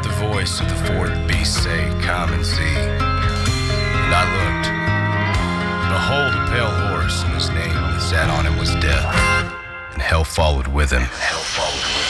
heard the voice of the fourth beast say, "Come and see." And I looked. Behold, a pale horse, and his name that sat on him was Death. And hell followed with him.